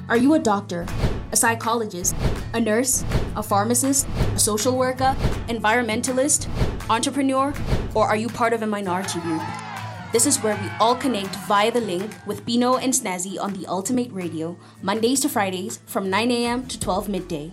Are you a doctor, a psychologist, a nurse, a pharmacist, a social worker, environmentalist, entrepreneur, or are you part of a minority group? This is where we all connect via the link with Pino and Snazzy on the Ultimate Radio, Mondays to Fridays from 9 a.m. to 12 midday.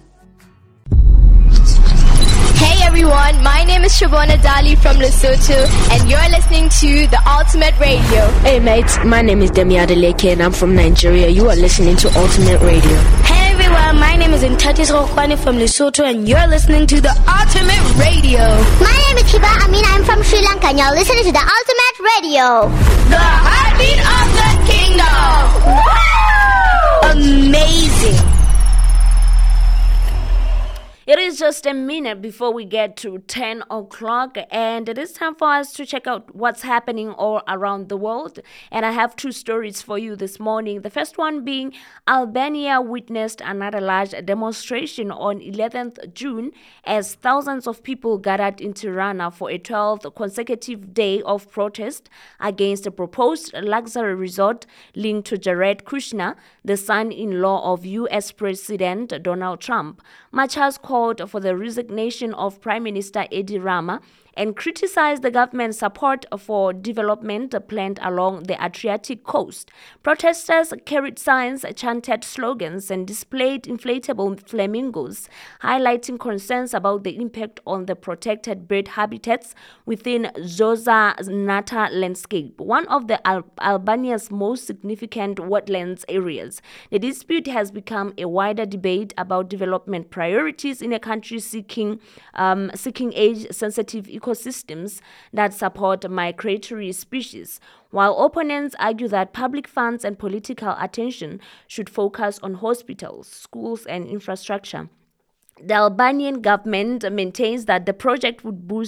Hey everyone, my name is Shabona Dali from Lesotho and you're listening to the Ultimate Radio. Hey mates, my name is Demi Adeleke and I'm from Nigeria. You are listening to Ultimate Radio. Hey everyone, my name is Ntatis Rokwani from Lesotho and you're listening to the Ultimate Radio. My name is Hiba Amin, I'm from Sri Lanka and you're listening to the Ultimate Radio. The heartbeat of the kingdom. Woo! Amazing. It is just a minute before we get to 10 o'clock and it is time for us to check out what's happening all around the world. And I have two stories for you this morning. The first one being Albania witnessed another large demonstration on 11th June as thousands of people gathered in Tirana for a 12th consecutive day of protest against a proposed luxury resort linked to Jared Kushner, the son-in-law of U.S. President Donald Trump. Much has called for the resignation of Prime Minister Edi Rama and criticized the government's support for development planned along the Adriatic coast. Protesters carried signs, chanted slogans, and displayed inflatable flamingos, highlighting concerns about the impact on the protected bird habitats within Zoza Nata landscape, one of the Albania's most significant wetlands areas. The dispute has become a wider debate about development priorities in a country seeking age-sensitive ecosystems that support migratory species, while opponents argue that public funds and political attention should focus on hospitals, schools, and infrastructure. The Albanian government maintains that the project would boost